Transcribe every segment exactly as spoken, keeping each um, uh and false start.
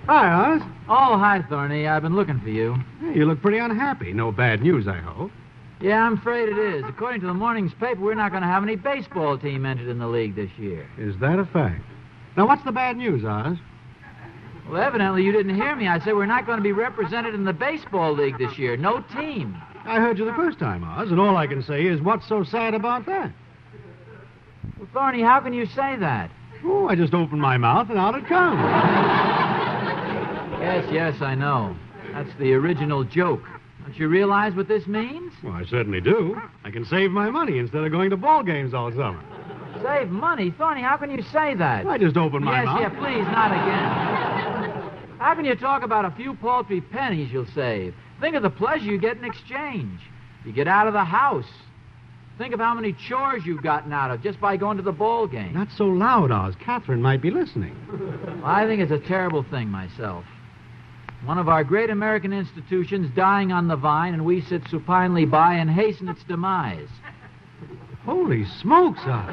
Hi, Oz. Oh, hi, Thorny. I've been looking for you. Hey, you look pretty unhappy. No bad news, I hope. Yeah, I'm afraid it is. According to the morning's paper, we're not going to have any baseball team entered in the league this year. Is that a fact? Now, what's the bad news, Oz? Well, evidently you didn't hear me. I said we're not going to be represented in the baseball league this year. No team. I heard you the first time, Oz, and all I can say is what's so sad about that? Well, Thorny, how can you say that? Oh, I just opened my mouth and out it comes. Yes, yes, I know. That's the original joke. Don't you realize what this means? Well, I certainly do. I can save my money instead of going to ball games all summer. Save money? Thorny, how can you say that? I just opened my yes, mouth. Yes, yeah, please, not again. How can you talk about a few paltry pennies you'll save? Think of the pleasure you get in exchange. You get out of the house. Think of how many chores you've gotten out of just by going to the ball game. Not so loud, Oz. Catherine might be listening. Well, I think it's a terrible thing myself. One of our great American institutions dying on the vine, and we sit supinely by and hasten its demise. Holy smokes, Oz.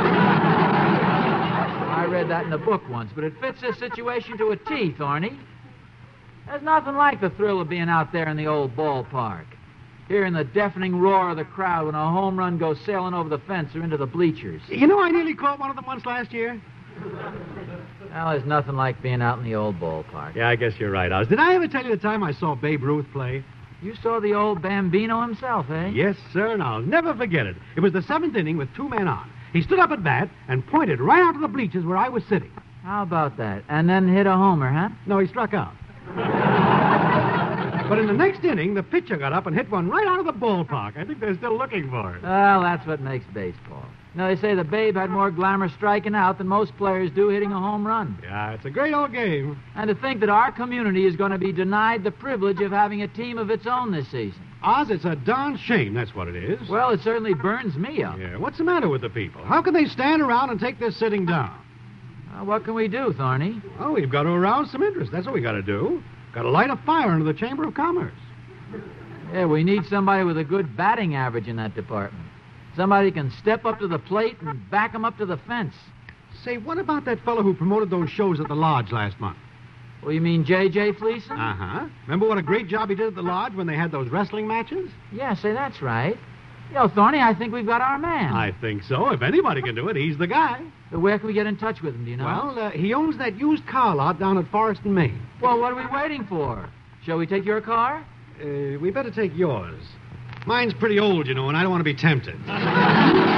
I read that in a book once, but it fits this situation to a T, Thorny. There's nothing like the thrill of being out there in the old ballpark. Hearing the deafening roar of the crowd when a home run goes sailing over the fence or into the bleachers. You know, I nearly caught one of them once last year. Well, there's nothing like being out in the old ballpark. Yeah, I guess you're right, Oz. Did I ever tell you the time I saw Babe Ruth play? You saw the old Bambino himself, eh? Yes, sir, and I'll never forget it. It was the seventh inning with two men on. He stood up at bat and pointed right out to the bleachers where I was sitting. How about that? And then hit a homer, huh? No, he struck out. But in the next inning, the pitcher got up and hit one right out of the ballpark. I think they're still looking for it. Well, that's what makes baseball. Now, they say the Babe had more glamour striking out than most players do hitting a home run. Yeah, it's a great old game. And to think that our community is going to be denied the privilege of having a team of its own this season. Oz, it's a darn shame, that's what it is. Well, it certainly burns me up. Yeah, what's the matter with the people? How can they stand around and take this sitting down? Uh, what can we do, Thorny? Oh, we've got to arouse some interest. That's what we got to do. Got to light a fire under the Chamber of Commerce. Yeah, we need somebody with a good batting average in that department. Somebody can step up to the plate and back them up to the fence. Say, what about that fellow who promoted those shows at the Lodge last month? Well, you mean J J Fleeson? Uh-huh. Remember what a great job he did at the Lodge when they had those wrestling matches? Yeah, say, that's right. You know, Thorny, I think we've got our man. I think so. If anybody can do it, he's the guy. So where can we get in touch with him, do you know? Well, uh, he owns that used car lot down at Forest and Main. Well, what are we waiting for? Shall we take your car? Uh, we better take yours. Mine's pretty old, you know, and I don't want to be tempted.